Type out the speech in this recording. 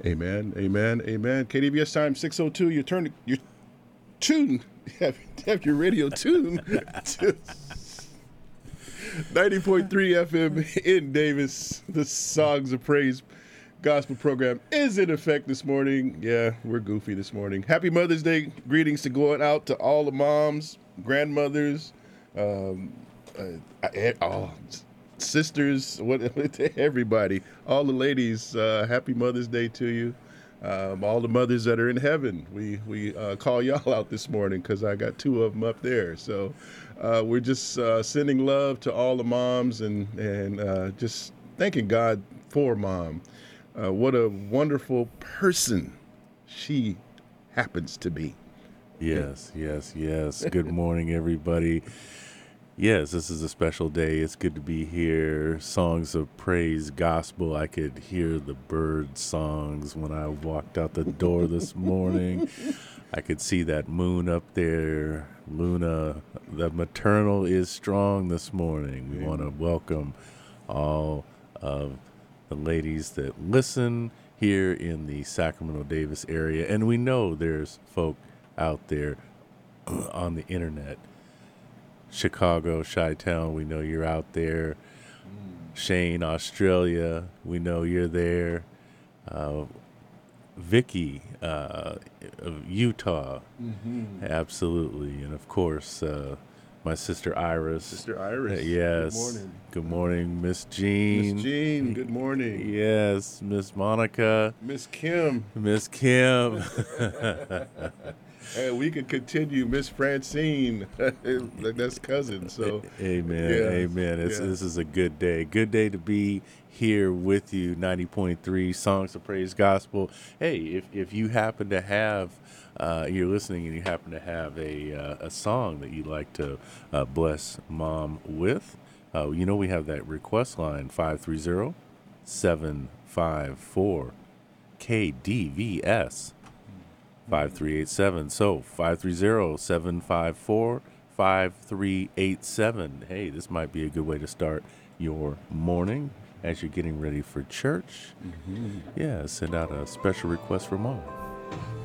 Amen. Amen. Amen. KDVS time 6:02. Your tune. Have your radio tuned to 90.3 FM in Davis. The Songs of Praise gospel program is in effect this morning. Yeah, we're goofy this morning. Happy Mother's Day. Greetings to going out to all the moms, grandmothers, all sisters, everybody, all the ladies. Happy Mother's Day to you. All the mothers that are in heaven, we call y'all out this morning because I got two of them up there. So we're just sending love to all the moms and just thanking God for Mom. What a wonderful person she happens to be. Yes. Good morning, everybody. Yes, this is a special day. It's good to be here. Songs of praise, gospel. I could hear the bird songs when I walked out the door this morning. I could see that moon up there. Luna, the maternal is strong this morning. We want to welcome all of the ladies that listen here in the Sacramento Davis area. And we know there's folk out there on the internet. Chicago, Chi-Town, we know you're out there. Shane, Australia, we know you're there. Vicky, of Utah, absolutely. And of course, my sister Iris. Sister Iris. Yes. Good morning. Good morning, Miss Jean. Miss Jean, good morning. Yes, Miss Monica. Miss Kim. Miss Kim. And we could continue, Miss Francine. That's cousin. So, amen, yeah, amen. This is a good day. Good day to be here with you. 90.3 Songs of Praise Gospel. Hey, if you happen to have, you're listening and you happen to have a song that you'd like to bless Mom with, we have that request line 530-754-KDVS. 5387. So 530-754-5387. Hey, this might be a good way to start your morning as you're getting ready for church. Yeah, send out a special request for Mom.